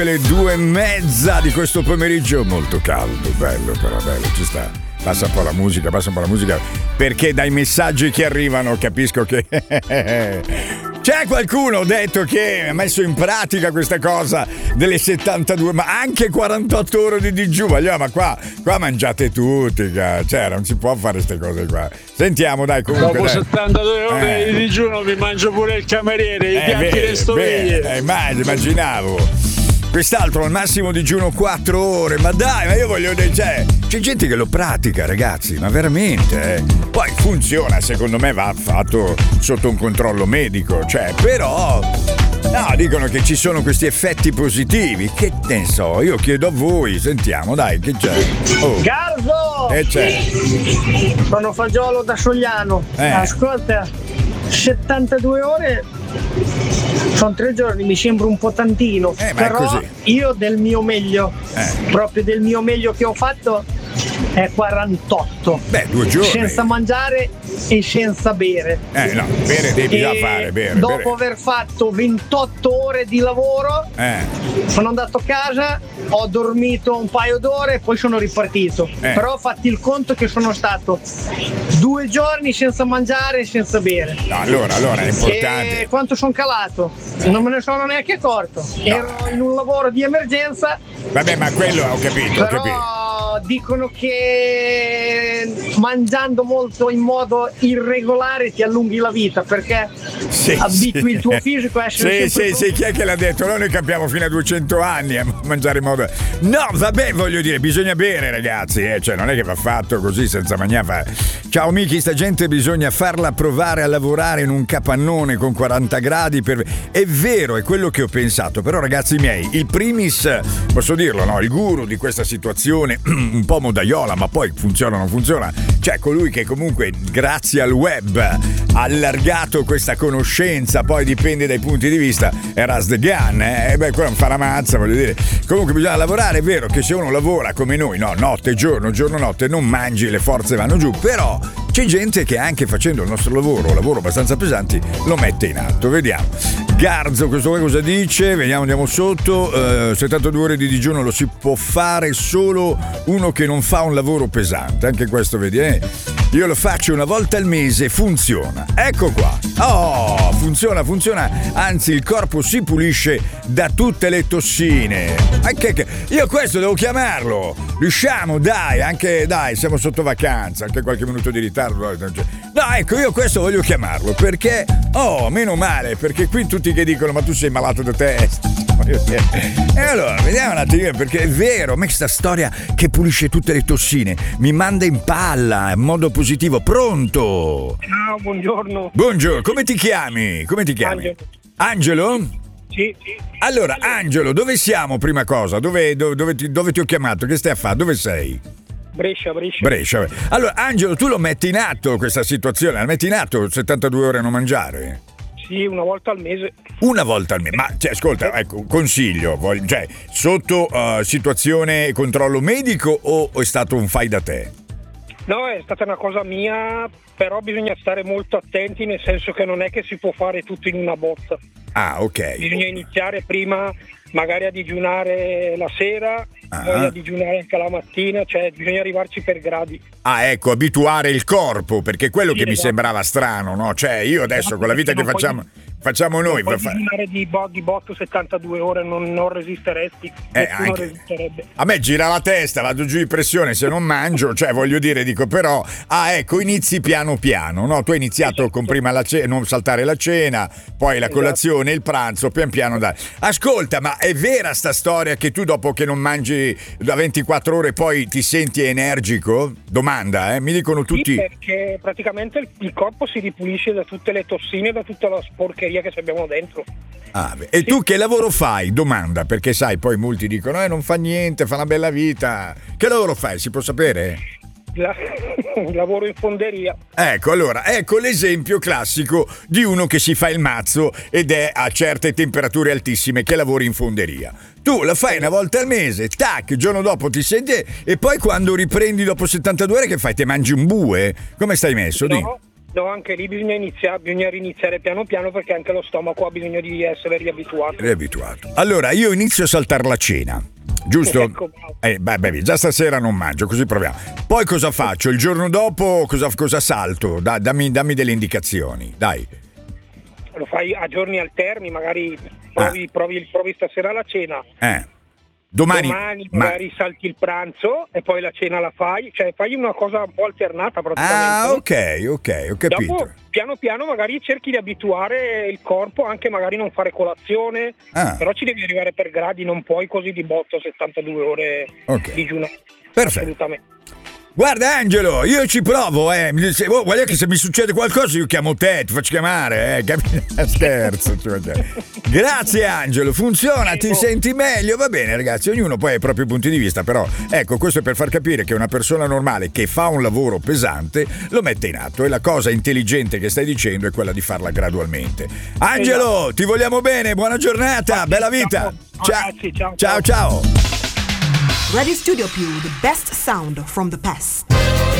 Le 2:30 di questo pomeriggio, molto caldo, bello, però bello, ci sta. Passa un po' la musica, perché dai messaggi che arrivano capisco che c'è qualcuno, ho detto, che ha messo in pratica questa cosa delle 72, ma anche 48 ore di digiuno. Ma qua mangiate tutti, cioè non si può fare queste cose qua. Sentiamo, dai, comunque. Dopo 72 ore di digiuno mi mangio pure il cameriere, i piatti le stoviglie. Immaginavo. Quest'altro al massimo digiuno 4 ore, ma dai, ma io voglio dire, c'è gente che lo pratica, ragazzi, ma veramente, Poi funziona, secondo me va fatto sotto un controllo medico, però no, dicono che ci sono questi effetti positivi, che ne so, io chiedo a voi, sentiamo, dai, che c'è? Garzo! C'è. Sono Fagiolo da Sogliano. Ascolta, 72 ore sono 3 giorni, mi sembra un po' tantino, però io del mio meglio, proprio del mio meglio che ho fatto è 48. 2 giorni. Senza mangiare e senza bere. No, bere devi già fare, bere. Dopo aver fatto 28 ore di lavoro, sono andato a casa, ho dormito un paio d'ore e poi sono ripartito. Però fatti il conto che sono stato 2 giorni senza mangiare e senza bere. No, allora è importante. E quanto sono calato? Non me ne sono neanche accorto. No. Ero in un lavoro di emergenza. Vabbè, ma quello ho capito. Dicono che mangiando molto in modo irregolare ti allunghi la vita, perché abitui il tuo fisico a essere sì, chi è che l'ha detto? Noi campiamo fino a 200 anni a mangiare in modo... No, vabbè, voglio dire, bisogna bere, ragazzi, cioè non è che va fatto così senza mangiare. Ciao Miki, sta gente bisogna farla provare a lavorare in un capannone con 40 gradi È vero, è quello che ho pensato, però ragazzi miei, il primis, posso dirlo, no? Il guru di questa situazione un po' modaiola, ma poi funziona o non funziona, cioè colui che comunque grazie al web ha allargato questa conoscenza, poi dipende dai punti di vista, è Ras the Gun, quello non fa la mazza, voglio dire. Comunque bisogna lavorare, è vero che se uno lavora come noi, no, notte, giorno, notte, non mangi, le forze vanno giù, però c'è gente che anche facendo il nostro lavoro abbastanza pesanti, lo mette in atto. Vediamo. Garzo, questo qua cosa dice? Vediamo, andiamo sotto. 72 ore di digiuno lo si può fare solo uno che non fa un lavoro pesante. Anche questo, vedi, Io lo faccio una volta al mese, funziona. Ecco qua. Oh, funziona. Anzi, il corpo si pulisce da tutte le tossine. Io questo devo chiamarlo. Riusciamo, dai, siamo sotto vacanza, anche qualche minuto di ritardo. No, ecco, io questo voglio chiamarlo, perché, meno male, perché qui tutti che dicono, ma tu sei malato da testa. E allora, vediamo un attimo, perché è vero, ma questa storia che pulisce tutte le tossine mi manda in palla, in modo positivo. Pronto? Ciao, buongiorno. Buongiorno, come ti chiami? Angelo? Sì. Allora, Angelo, dove siamo prima cosa? Dove ti ho chiamato? Che stai a fare? Dove sei? Brescia. Allora, Angelo, tu lo metti in atto questa situazione? La metti in atto 72 ore a non mangiare? Sì, una volta al mese. Ma ascolta, ecco, consiglio, sotto situazione e controllo medico o è stato un fai da te? No, è stata una cosa mia, però bisogna stare molto attenti, nel senso che non è che si può fare tutto in una botta. Ah, ok. Bisogna iniziare prima magari a digiunare la sera, poi a digiunare anche la mattina, cioè bisogna arrivarci per gradi. Ah, ecco, abituare il corpo, perché è quello che mi sembrava strano, no? Cioè io adesso con la vita che facciamo noi per fare di botto 72 ore non resisteresti, nessuno resisterebbe. A me gira la testa, vado giù di pressione se non mangio, cioè voglio dire, dico, però ecco, inizi piano piano, no? Tu hai iniziato con prima la cena, non saltare la cena, poi la colazione, il pranzo, pian piano dai. Ascolta, ma è vera sta storia che tu dopo che non mangi da 24 ore poi ti senti energico? Domanda, mi dicono tutti. Sì, perché praticamente il corpo si ripulisce da tutte le tossine, da tutta la sporcheria che abbiamo dentro. E tu che lavoro fai? Domanda, perché sai, poi molti dicono non fa niente, fa una bella vita. Che lavoro fai? Si può sapere? Lavoro in fonderia. Ecco, allora, ecco l'esempio classico di uno che si fa il mazzo ed è a certe temperature altissime che lavori in fonderia. Tu la fai una volta al mese, tac, il giorno dopo ti senti, e poi quando riprendi dopo 72 ore che fai? Te mangi un bue? Come stai messo? No, No, anche lì bisogna riniziare piano piano, perché anche lo stomaco ha bisogno di essere riabituato. Allora, io inizio a saltare la cena, giusto? Ecco. Già stasera non mangio, così proviamo. Poi cosa faccio? Il giorno dopo cosa salto? Dammi delle indicazioni, dai. Lo fai a giorni alterni, magari provi stasera la cena. Domani magari salti il pranzo e poi la cena la fai, cioè fai una cosa un po' alternata praticamente. Ok, ho capito. Dopo piano piano magari cerchi di abituare il corpo, anche magari non fare colazione, però ci devi arrivare per gradi, non puoi così di botto 72 ore digiunare. Perfetto. Assolutamente. Guarda Angelo, io ci provo, guarda che se mi succede qualcosa io chiamo te, ti faccio chiamare, scherzo. Grazie Angelo, funziona, ti senti meglio, va bene ragazzi, ognuno poi ha i propri punti di vista, però ecco, questo è per far capire che una persona normale che fa un lavoro pesante lo mette in atto, e la cosa intelligente che stai dicendo è quella di farla gradualmente. Angelo, ti vogliamo bene, buona giornata, bella vita. Ciao. Radio Studio Più, the best sound from the past.